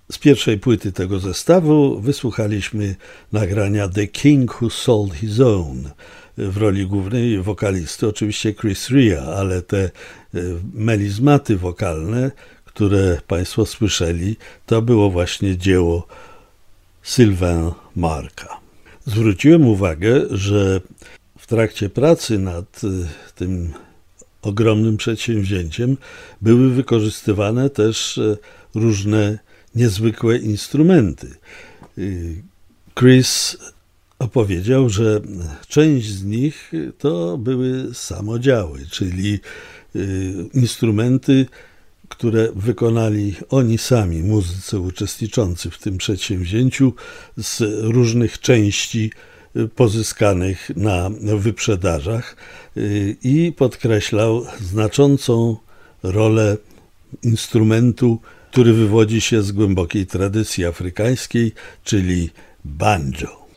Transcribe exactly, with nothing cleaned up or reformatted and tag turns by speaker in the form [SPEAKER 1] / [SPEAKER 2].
[SPEAKER 1] Z pierwszej płyty tego zestawu wysłuchaliśmy nagrania The King Who Sold His Own. W roli głównej wokalisty oczywiście Chris Rea, ale te melizmaty wokalne, które Państwo słyszeli, to było właśnie dzieło Sylvain Marca. Zwróciłem uwagę, że w trakcie pracy nad tym ogromnym przedsięwzięciem były wykorzystywane też różne niezwykłe instrumenty. Chris opowiedział, że część z nich to były samodziały, czyli instrumenty, które wykonali oni sami, muzycy uczestniczący w tym przedsięwzięciu, z różnych części pozyskanych na wyprzedażach, i podkreślał znaczącą rolę instrumentu, który wywodzi się z głębokiej tradycji afrykańskiej, czyli banjo.